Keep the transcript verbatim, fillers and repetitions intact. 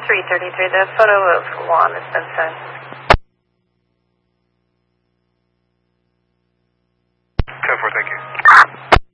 three thirty-three, the photo of Juan has been sent. ten four, thank you.